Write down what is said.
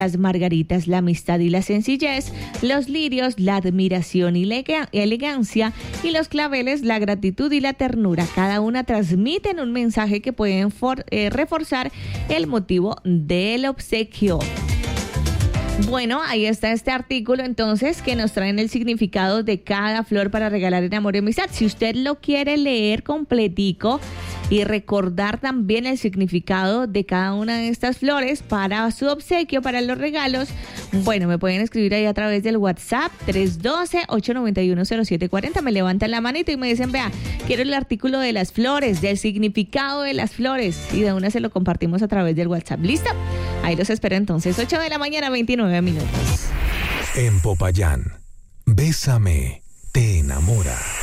las margaritas, la amistad y la sencillez, los lirios, la admiración y la elegancia, y los claveles, la gratitud y la ternura. Cada una transmiten un mensaje que pueden reforzar el motivo del obsequio. Bueno, ahí está este artículo entonces que nos traen el significado de cada flor para regalar en amor y amistad. Si usted lo quiere leer completico y recordar también el significado de cada una de estas flores para su obsequio, para los regalos, bueno, me pueden escribir ahí a través del WhatsApp 312-891-0740. Me levantan la manito y me dicen, vea, quiero el artículo de las flores, del significado de las flores, y de una se lo compartimos a través del WhatsApp. ¿Listo? Ahí los espero entonces, 8 de la mañana, 29 minutos. En Popayán, Bésame, te enamora.